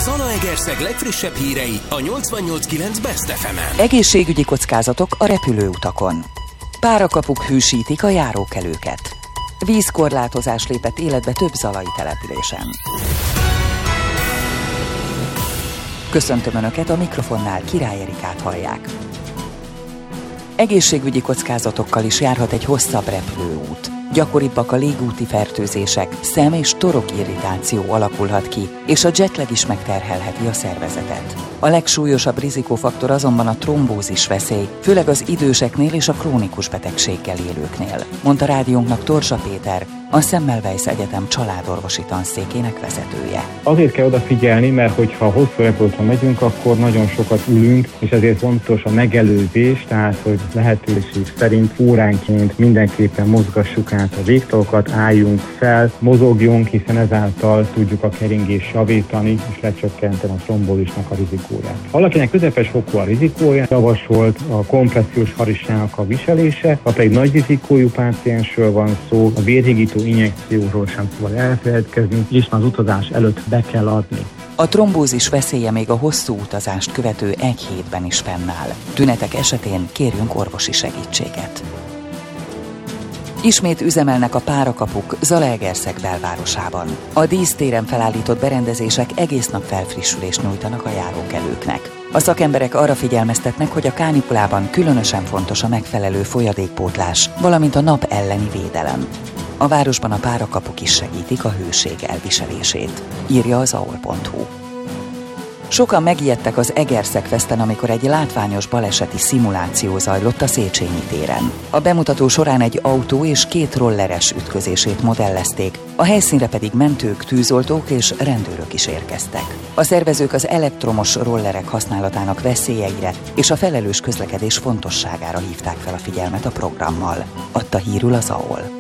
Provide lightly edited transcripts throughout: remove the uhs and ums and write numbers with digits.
Zalaegerszeg legfrissebb hírei a 88.9 Best FM-en. Egészségügyi kockázatok a repülőutakon. Párakapuk hűsítik a járókelőket. Vízkorlátozás lépett életbe több zalai településen. Köszöntöm Önöket, a mikrofonnál Király Erikát hallják. Egészségügyi kockázatokkal is járhat egy hosszabb repülőút. Gyakoribbak a légúti fertőzések, szem- és torokirritáció alakulhat ki, és a jetlag is megterhelheti a szervezetet. A legsúlyosabb rizikófaktor azonban a trombózis veszély, főleg az időseknél és a krónikus betegséggel élőknél, mondta rádiónknak Torzsa Péter, a Semmelweis Egyetem családorvosi tanszékének vezetője. Azért kell odafigyelni, mert hogyha hosszú repülőútra megyünk, akkor nagyon sokat ülünk, és ezért fontos a megelőzés, tehát hogy lehetőség szerint óránként mindenképpen mozgassuk át a végtagokat, álljunk fel, mozogjunk, hiszen ezáltal tudjuk a keringést javítani, és lecsökkenteni a trombózisnak a rizikóját. Ha valakinek közepes fokú a rizikója, javasolt a kompressziós harisnyának a viselése, ha pedig nagy rizikójú páciensről van szó, a vérhigító injekcióról sem szabad elfeledkezni, és az utazás előtt be kell adni. A trombózis veszélye még a hosszú utazást követő egy hétben is fennáll. Tünetek esetén kérjünk orvosi segítséget. Ismét üzemelnek a párakapuk Zalaegerszeg belvárosában. A dísztéren felállított berendezések egész nap felfrissülést nyújtanak a járókelőknek. A szakemberek arra figyelmeztetnek, hogy a kánikulában különösen fontos a megfelelő folyadékpótlás, valamint a nap elleni védelem. A városban a párakapuk is segítik a hőség elviselését, írja az aol.hu. Sokan megijedtek az Egerszegfesten, amikor egy látványos baleseti szimuláció zajlott a Széchenyi téren. A bemutató során egy autó és két rolleres ütközését modellezték, a helyszínre pedig mentők, tűzoltók és rendőrök is érkeztek. A szervezők az elektromos rollerek használatának veszélyeire és a felelős közlekedés fontosságára hívták fel a figyelmet a programmal, adta hírül az AOL.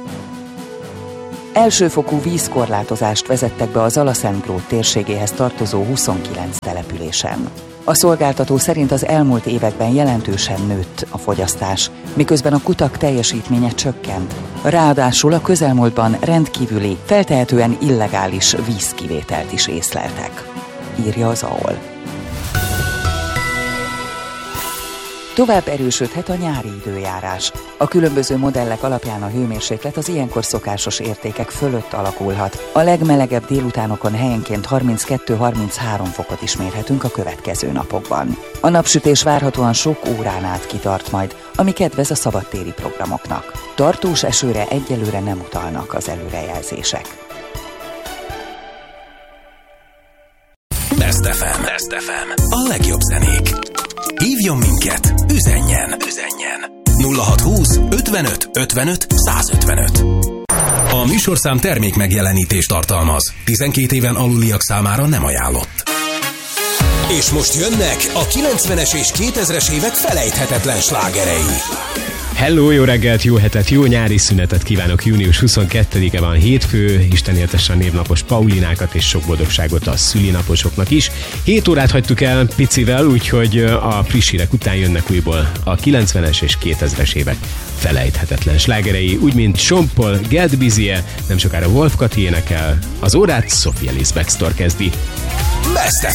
Elsőfokú vízkorlátozást vezettek be a Zalaszentgrót térségéhez tartozó 29 településen. A szolgáltató szerint az elmúlt években jelentősen nőtt a fogyasztás, miközben a kutak teljesítménye csökkent. Ráadásul a közelmúltban rendkívüli, feltehetően illegális vízkivételt is észleltek, írja az AOL. Tovább erősödhet a nyári időjárás. A különböző modellek alapján a hőmérséklet az ilyenkor szokásos értékek fölött alakulhat. A legmelegebb délutánokon helyenként 32-33 fokot is mérhetünk a következő napokban. A napsütés várhatóan sok órán át kitart majd, ami kedvez a szabadtéri programoknak. Tartós esőre egyelőre nem utalnak az előrejelzések. Best FM. A legjobb zenék. Hívjon minket, üzenjen. 0620 55 55 155. A műsorszám termék megjelenítést tartalmaz. 12 éven aluliak számára nem ajánlott. És most jönnek a 90-es és 2000-es évek felejthetetlen slágerei. Hello, jó reggelt, jó hetet, jó nyári szünetet kívánok! Június 22-e van, hétfő, Isten éltesse a névnapos Paulinákat, és sok boldogságot a szülinaposoknak is. 7 órát hagytuk el picivel, úgyhogy a friss hírek után jönnek újból a 90-es és 2000-es évek felejthetetlen slágerei, úgy mint Sean Paul, Get Busy-e, nem sokára Wolf Kati énekel, az órát Sophia Ellis-Bextor kezdi. Best